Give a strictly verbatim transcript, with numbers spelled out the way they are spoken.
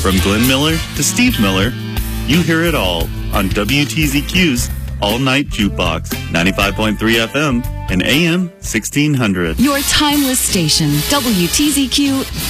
From Glenn Miller to Steve Miller, you hear it all on W T Z Q's All Night Jukebox, ninety-five point three F M and A M sixteen hundred. Your timeless station, W T Z Q